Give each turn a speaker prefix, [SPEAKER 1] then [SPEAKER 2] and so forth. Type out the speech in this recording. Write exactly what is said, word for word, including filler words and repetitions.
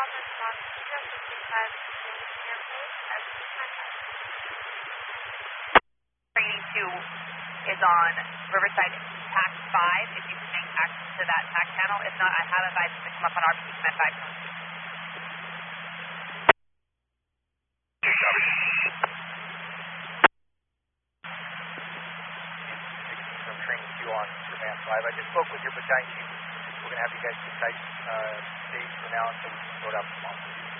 [SPEAKER 1] eighty-two is on Riverside Tax five, if you can make access to that tax channel. If not, I have advised them to come up on R P C Command five.
[SPEAKER 2] From training two on Command five. I just spoke with your battalion chief. We're going to have you guys sit tight, uh, stay for now until we can sort out the small.